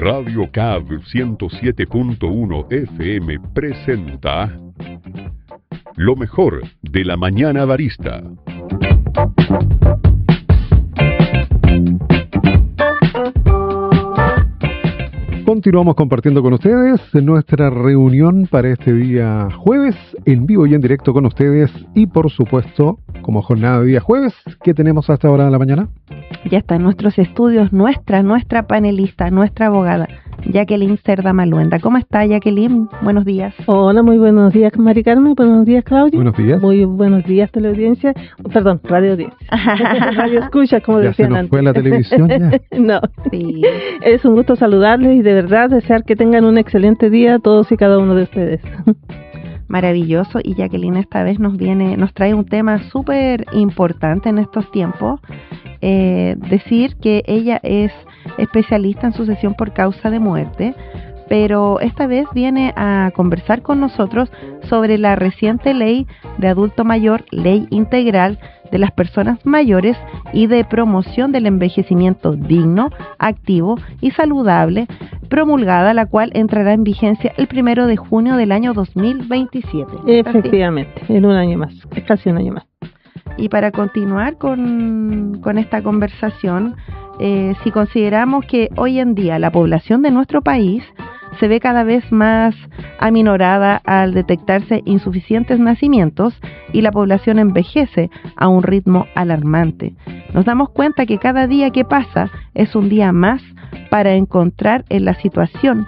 Radio CAB 107.1 FM presenta lo mejor de la mañana barista. Continuamos compartiendo con ustedes nuestra reunión para este día jueves, en vivo y en directo con ustedes, y por supuesto, como jornada de día jueves, ¿qué tenemos hasta ahora de la mañana? Ya está en nuestros estudios nuestra panelista, nuestra abogada, Jacqueline Cerda Maluenda. ¿Cómo está, Jacqueline? Buenos días. Hola, muy buenos días, Mari Carmen. Buenos días, Claudio. Buenos días. Muy buenos días, teleaudiencia. Perdón, radio audiencia. Radio escucha, como ya decían se nos antes. Fue la televisión ya. No. Sí. Es un gusto saludarles y de verdad desear que tengan un excelente día todos y cada uno de ustedes. Maravilloso. Y Jacqueline esta vez nos trae un tema súper importante en estos tiempos. Decir que ella es especialista en sucesión por causa de muerte, pero esta vez viene a conversar con nosotros sobre la reciente ley de adulto mayor, ley integral de las personas mayores y de promoción del envejecimiento digno, activo y saludable, promulgada, la cual entrará en vigencia el 1 de junio del año 2027. Efectivamente, en un año más, es casi un año más. Y para continuar con esta conversación, si consideramos que hoy en día la población de nuestro país se ve cada vez más aminorada al detectarse insuficientes nacimientos y la población envejece a un ritmo alarmante, nos damos cuenta que cada día que pasa es un día más para encontrarnos en la situación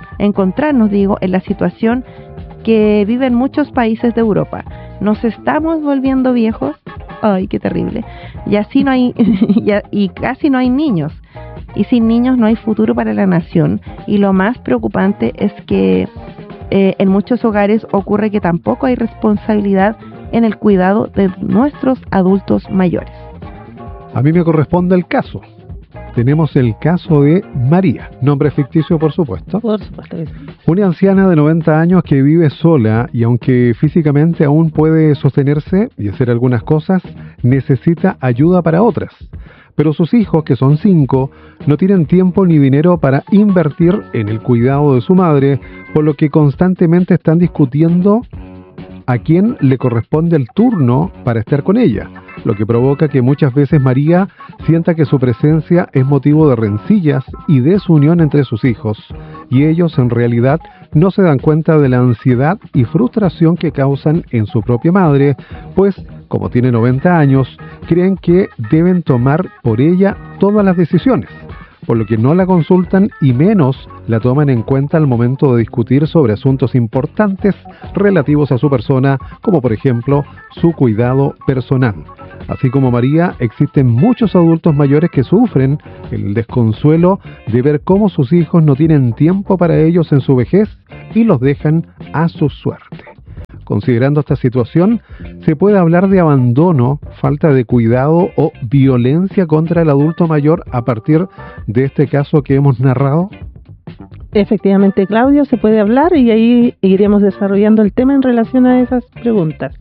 que viven muchos países de Europa. Nos estamos volviendo viejos. Ay, qué terrible. Y así no hay y casi no hay niños. Y sin niños no hay futuro para la nación. Y lo más preocupante es que en muchos hogares ocurre que tampoco hay responsabilidad en el cuidado de nuestros adultos mayores. A mí me corresponde el caso. Tenemos el caso de María, nombre ficticio por supuesto. Por supuesto que sí. Una anciana de 90 años que vive sola y aunque físicamente aún puede sostenerse y hacer algunas cosas, necesita ayuda para otras. Pero sus hijos, que son 5, no tienen tiempo ni dinero para invertir en el cuidado de su madre, por lo que constantemente están discutiendo a quién le corresponde el turno para estar con ella, lo que provoca que muchas veces María sienta que su presencia es motivo de rencillas y desunión entre sus hijos, y ellos en realidad no se dan cuenta de la ansiedad y frustración que causan en su propia madre, pues, como tiene 90 años, creen que deben tomar por ella todas las decisiones, por lo que no la consultan y menos la toman en cuenta al momento de discutir sobre asuntos importantes relativos a su persona, como por ejemplo su cuidado personal. Así como María, existen muchos adultos mayores que sufren el desconsuelo de ver cómo sus hijos no tienen tiempo para ellos en su vejez y los dejan a su suerte. Considerando esta situación, se puede hablar de abandono, falta de cuidado o violencia contra el adulto mayor a partir de este caso que hemos narrado. Efectivamente, Claudio, se puede hablar y ahí iremos desarrollando el tema en relación a esas preguntas.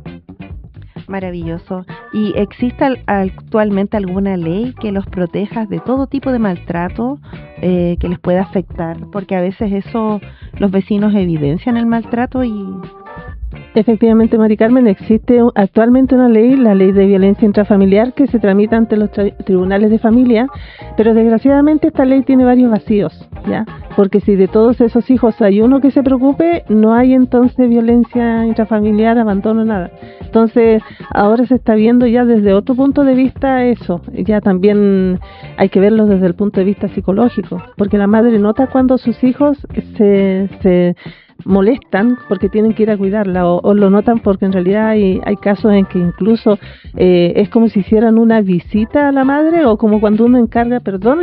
Maravilloso. ¿Y existe actualmente alguna ley que los proteja de todo tipo de maltrato que les pueda afectar? Porque a veces eso, los vecinos evidencian el maltrato y... Efectivamente, Mari Carmen, existe actualmente una ley, la ley de violencia intrafamiliar, que se tramita ante los tribunales de familia, pero desgraciadamente esta ley tiene varios vacíos, ¿ya? Porque si de todos esos hijos hay uno que se preocupe, no hay entonces violencia intrafamiliar, abandono, nada. Entonces, ahora se está viendo ya desde otro punto de vista eso, ya también hay que verlo desde el punto de vista psicológico, porque la madre nota cuando sus hijos se molestan porque tienen que ir a cuidarla o lo notan porque en realidad hay casos en que incluso es como si hicieran una visita a la madre o como cuando uno encarga, perdón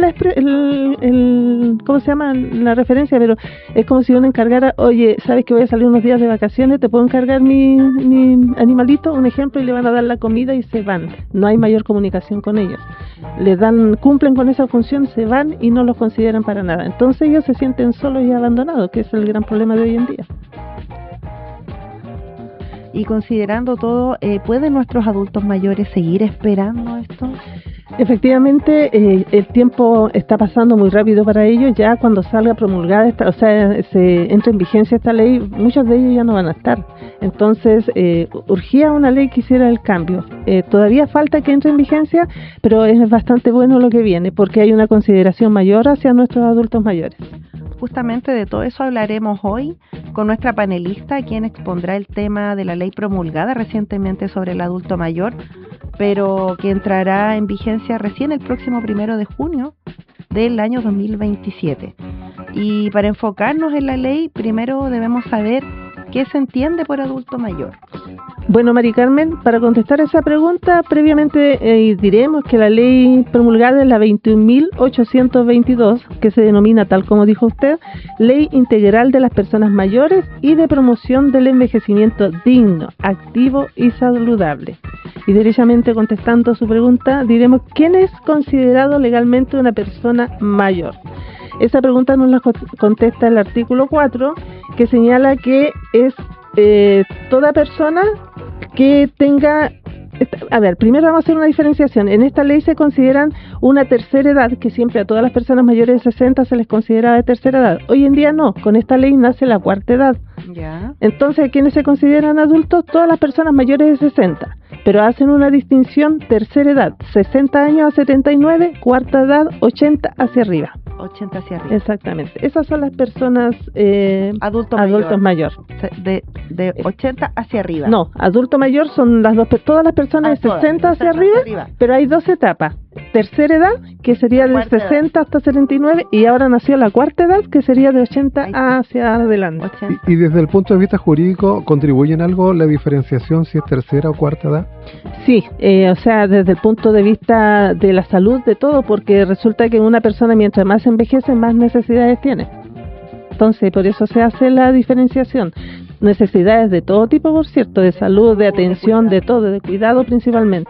¿cómo se llama la referencia? Pero es como si uno encargara, oye, ¿sabes que voy a salir unos días de vacaciones? ¿Te puedo encargar mi animalito? Un ejemplo, y le van a dar la comida y se van. No hay mayor comunicación con ellos. Cumplen con esa función, se van y no los consideran para nada. Entonces ellos se sienten solos y abandonados, que es el gran problema de hoy en día. Y considerando todo, ¿pueden nuestros adultos mayores seguir esperando esto? Efectivamente, el tiempo está pasando muy rápido para ellos. Ya cuando salga promulgada, se entre en vigencia esta ley, muchos de ellos ya no van a estar. Entonces, urgía una ley que hiciera el cambio. Todavía falta que entre en vigencia, pero es bastante bueno lo que viene, porque hay una consideración mayor hacia nuestros adultos mayores. Justamente de todo eso hablaremos hoy con nuestra panelista, quien expondrá el tema de la ley promulgada recientemente sobre el adulto mayor, pero que entrará en vigencia recién el próximo 1 de junio del año 2027. Y para enfocarnos en la ley, primero debemos saber qué se entiende por adulto mayor. Bueno, Mari Carmen, para contestar esa pregunta, previamente diremos que la ley promulgada es la 21.822, que se denomina, tal como dijo usted, Ley Integral de las Personas Mayores y de Promoción del Envejecimiento Digno, Activo y Saludable. Y derechamente contestando su pregunta, diremos, ¿quién es considerado legalmente una persona mayor? Esa pregunta nos la contesta el artículo 4, que señala que es toda persona que tenga... A ver, primero vamos a hacer una diferenciación. En esta ley se consideran una tercera edad, que siempre a todas las personas mayores de 60 se les considera de tercera edad. Hoy en día no, con esta ley nace la cuarta edad. Ya. Entonces, ¿quiénes se consideran adultos? Todas las personas mayores de 60. Pero hacen una distinción: tercera edad, 60 años a 79, cuarta edad, 80 hacia arriba. 80 hacia arriba. Exactamente. Esas son las personas Adulto mayor. De 80 hacia arriba. No, adulto mayor son todas las personas de 60 hacia arriba, pero hay dos etapas. Tercera edad, que sería de 60 hasta 79, y ahora nació la cuarta edad, que sería de 80 hacia adelante. Y desde el punto de vista jurídico, ¿contribuye en algo la diferenciación si es tercera o cuarta edad? Sí, o sea, desde el punto de vista de la salud, de todo, porque resulta que una persona mientras más envejece, más necesidades tiene. Entonces, por eso se hace la diferenciación. Necesidades de todo tipo, por cierto, de salud, de atención, de todo, de cuidado principalmente.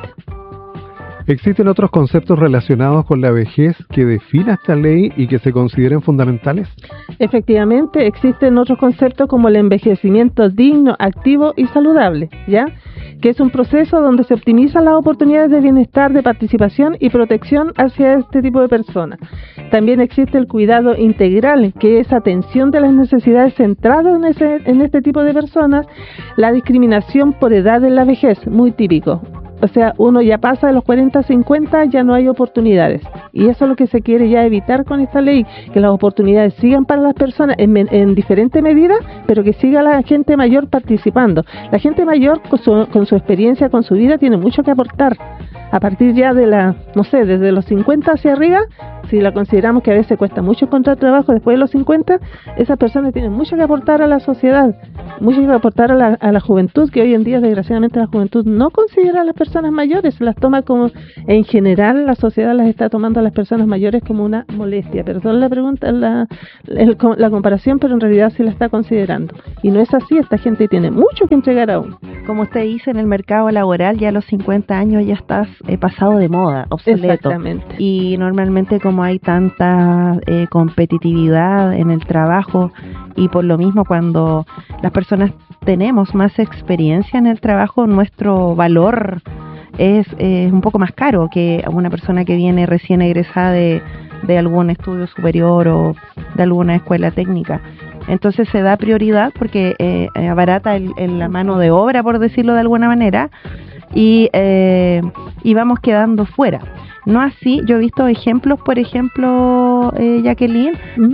¿Existen otros conceptos relacionados con la vejez que defina esta ley y que se consideren fundamentales? Efectivamente, existen otros conceptos como el envejecimiento digno, activo y saludable, ¿ya? Que es un proceso donde se optimizan las oportunidades de bienestar, de participación y protección hacia este tipo de personas. También existe el cuidado integral, que es atención de las necesidades centradas en este tipo de personas. La discriminación por edad en la vejez, muy típico. O sea, uno ya pasa de los 40 a 50, ya no hay oportunidades. Y eso es lo que se quiere ya evitar con esta ley, que las oportunidades sigan para las personas en diferentes medidas, pero que siga la gente mayor participando. La gente mayor, con su experiencia, con su vida, tiene mucho que aportar. A partir ya de desde los 50 hacia arriba, si la consideramos que a veces cuesta mucho encontrar trabajo después de los 50, esas personas tienen mucho que aportar a la sociedad, mucho que aportar a la juventud, que hoy en día desgraciadamente la juventud no considera a las personas mayores, las toma como, en general la sociedad las está tomando a las personas mayores como una molestia. Perdón la pregunta, la comparación, pero en realidad sí la está considerando. Y no es así, esta gente tiene mucho que entregar aún. Como usted dice, en el mercado laboral ya a los 50 años ya estás pasado de moda, obsoleto. Exactamente. Y normalmente como hay tanta competitividad en el trabajo, y por lo mismo cuando las personas tenemos más experiencia en el trabajo, nuestro valor es un poco más caro que una persona que viene recién egresada de algún estudio superior o de alguna escuela técnica. Entonces se da prioridad porque abarata la mano de obra, por decirlo de alguna manera, y vamos quedando fuera. No así, yo he visto ejemplos, por ejemplo, Jacqueline,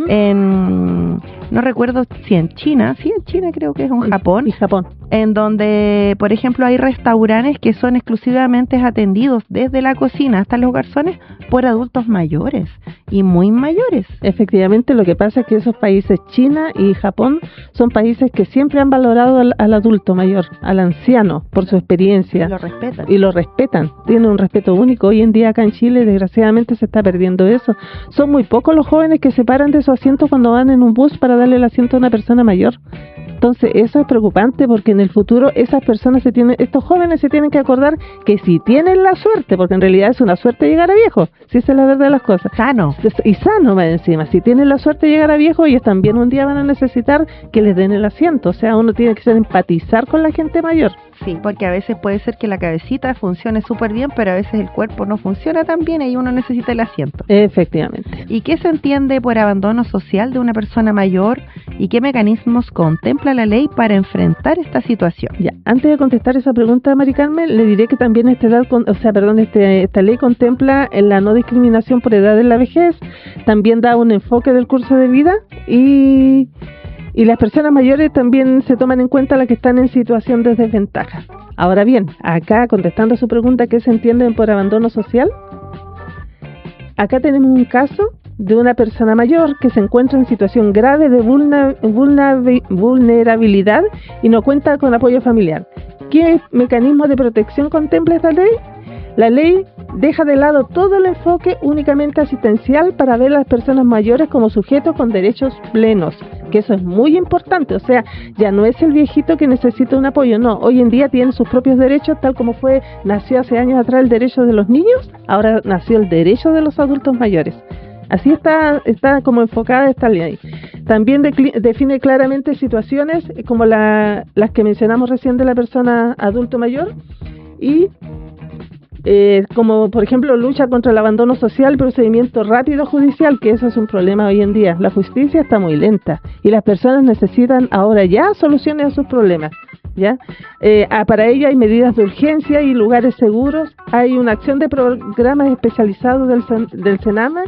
no recuerdo si en China creo que es en Japón, en donde, por ejemplo, hay restaurantes que son exclusivamente atendidos desde la cocina hasta los garzones por adultos mayores y muy mayores. Efectivamente, lo que pasa es que esos países, China y Japón, son países que siempre han valorado al adulto mayor, al anciano, por su experiencia. Y lo respetan. Tienen un respeto único. Hoy en día acá en Chile, desgraciadamente, se está perdiendo eso. Son muy pocos los jóvenes que se paran de su asiento cuando van en un bus para darle el asiento a una persona mayor. Entonces eso es preocupante, porque en el futuro estos jóvenes se tienen que acordar que si tienen la suerte, porque en realidad es una suerte llegar a viejo, si esa es la verdad de las cosas, sano más encima, si tienen la suerte de llegar a viejo, ellos también un día van a necesitar que les den el asiento. O sea, uno tiene que empatizar con la gente mayor. Sí, porque a veces puede ser que la cabecita funcione súper bien, pero a veces el cuerpo no funciona tan bien y uno necesita el asiento. Efectivamente. ¿Y qué se entiende por abandono social de una persona mayor y qué mecanismos contempla la ley para enfrentar esta situación? Ya, antes de contestar esa pregunta, Mari Carmen, le diré que también esta ley contempla la no discriminación por edad en la vejez, también da un enfoque del curso de vida y las personas mayores también se toman en cuenta las que están en situación de desventaja. Ahora bien, acá contestando a su pregunta, ¿qué se entiende por abandono social? Acá tenemos un caso de una persona mayor que se encuentra en situación grave de vulnerabilidad y no cuenta con apoyo familiar. ¿Qué mecanismo de protección contempla esta ley? La ley deja de lado todo el enfoque únicamente asistencial para ver a las personas mayores como sujetos con derechos plenos, que eso es muy importante. O sea, ya no es el viejito que necesita un apoyo, no, hoy en día tiene sus propios derechos, tal como nació hace años atrás el derecho de los niños, ahora nació el derecho de los adultos mayores. Así está como enfocada esta ley. También define claramente situaciones como las que mencionamos recién de la persona adulto mayor y como por ejemplo lucha contra el abandono social, procedimiento rápido judicial, que eso es un problema hoy en día. La justicia está muy lenta y las personas necesitan ahora ya soluciones a sus problemas. ¿Ya? Para ello hay medidas de urgencia y lugares seguros. Hay una acción de programas especializados del Senama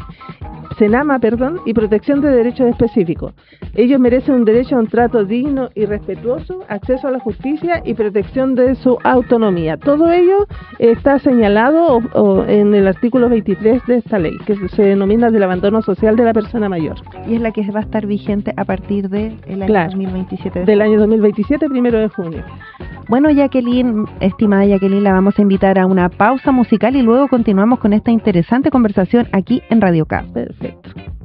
y protección de derechos específicos. Ellos merecen un derecho a un trato digno y respetuoso, acceso a la justicia y protección de su autonomía. Todo ello está señalado en el artículo 23 de esta ley, que se denomina del abandono social de la persona mayor. Y es la que va a estar vigente a partir del año 2027. Del año 2027, 1 de junio. Bueno, Jacqueline, estimada Jacqueline, la vamos a invitar a una pausa musical y luego continuamos con esta interesante conversación aquí en Radio K. Perfecto.